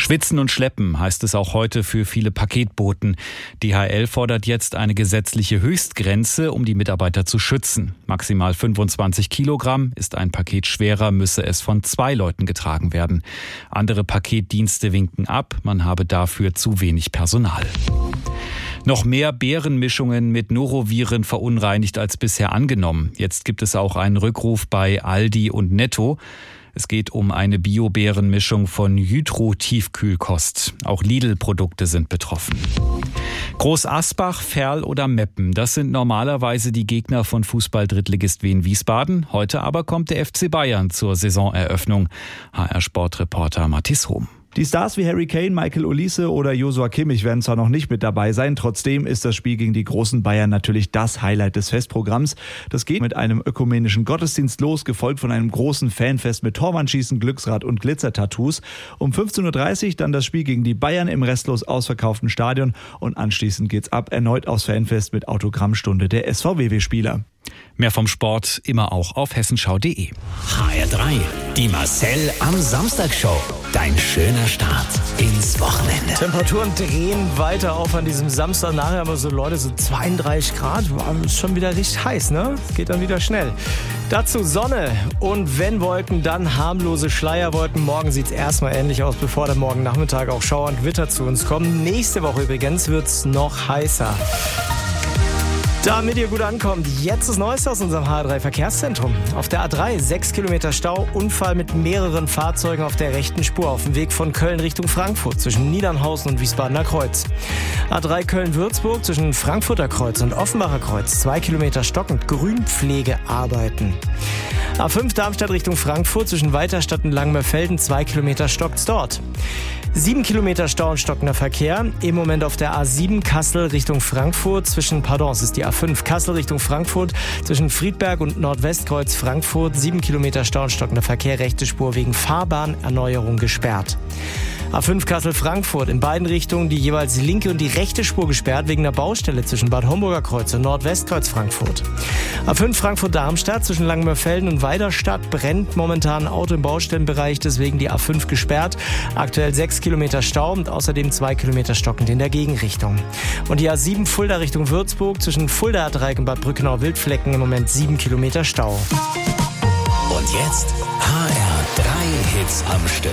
Schwitzen und schleppen heißt es auch heute für viele Paketboten. DHL fordert jetzt eine gesetzliche Höchstgrenze, um die Mitarbeiter zu schützen. Maximal 25 Kilogramm. Ist ein Paket schwerer, müsse es von 2 Leuten getragen werden. Andere Paketdienste winken ab, man habe dafür zu wenig Personal. Noch mehr Beerenmischungen mit Noroviren verunreinigt als bisher angenommen. Jetzt gibt es auch einen Rückruf bei Aldi und Netto. Es geht um eine Bio-Beerenmischung von Hydro-Tiefkühlkost. Auch Lidl-Produkte sind betroffen. Groß Asbach, Verl oder Meppen, das sind normalerweise die Gegner von Fußball-Drittligist Wien Wiesbaden. Heute aber kommt der FC Bayern zur Saisoneröffnung. HR-Sportreporter Mathis Hohm. Die Stars wie Harry Kane, Michael Olise oder Joshua Kimmich werden zwar noch nicht mit dabei sein, trotzdem ist das Spiel gegen die großen Bayern natürlich das Highlight des Festprogramms. Das geht mit einem ökumenischen Gottesdienst los, gefolgt von einem großen Fanfest mit Torwandschießen, Glücksrad und Glitzertattoos. Um 15.30 Uhr dann das Spiel gegen die Bayern im restlos ausverkauften Stadion und anschließend geht's ab erneut aufs Fanfest mit Autogrammstunde der SVW-Spieler. Mehr vom Sport immer auch auf hessenschau.de. HR3, die Marcel am Samstag-Show. Dein schöner Start ins Wochenende. Temperaturen drehen weiter auf an diesem Samstag. Nachher aber so Leute, so 32 Grad. Ist schon wieder richtig heiß, ne? Geht dann wieder schnell. Dazu Sonne und wenn Wolken, dann harmlose Schleierwolken. Morgen sieht es erstmal ähnlich aus, bevor dann morgen Nachmittag auch Schauer und Gewitter zu uns kommen. Nächste Woche übrigens wird es noch heißer. Damit ihr gut ankommt, jetzt das Neueste aus unserem HR3-Verkehrszentrum. Auf der A3 6 Kilometer Stau, Unfall mit mehreren Fahrzeugen auf der rechten Spur auf dem Weg von Köln Richtung Frankfurt zwischen Niedernhausen und Wiesbadener Kreuz. A3 Köln-Würzburg zwischen Frankfurter Kreuz und Offenbacher Kreuz, 2 Kilometer stockend, Grünpflegearbeiten. A5 Darmstadt Richtung Frankfurt zwischen Weiterstadt und Langenmerfelden, 2 Kilometer stockt's dort. 7 Kilometer Stau und stockender Verkehr. Im Moment auf der A7 Kassel Richtung Frankfurt es ist die A5 Kassel Richtung Frankfurt zwischen Friedberg und Nordwestkreuz Frankfurt. 7 Kilometer Stau und stockender Verkehr, rechte Spur wegen Fahrbahnerneuerung gesperrt. A5 Kassel-Frankfurt in beiden Richtungen die jeweils linke und die rechte Spur gesperrt wegen der Baustelle zwischen Bad Homburger Kreuz und Nordwestkreuz Frankfurt. A5 Frankfurt-Darmstadt zwischen Langenmerfelden und Weiderstadt brennt momentan ein Auto im Baustellenbereich, deswegen die A5 gesperrt. Aktuell 6 Kilometer Stau und außerdem 2 Kilometer stockend in der Gegenrichtung. Und die A7 Fulda Richtung Würzburg zwischen Fulda-Dreieck und Bad Brückenau-Wildflecken im Moment 7 Kilometer Stau. Und jetzt HR3 Hits am Stück.